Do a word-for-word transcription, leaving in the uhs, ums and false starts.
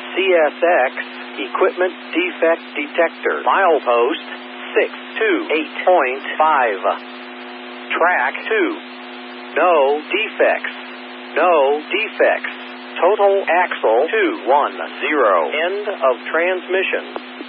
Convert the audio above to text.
C S X, Equipment Defect Detector. Milepost six two eight point five. Track two. No defects. No defects. Total axle two one zero. End of transmission.